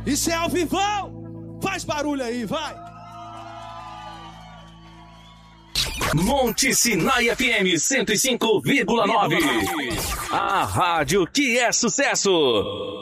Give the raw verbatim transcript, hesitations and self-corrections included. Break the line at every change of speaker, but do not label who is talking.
Isso é ao vivão! Faz barulho aí, vai!
Monte Sinai F M cento e cinco vírgula nove. A rádio que é sucesso.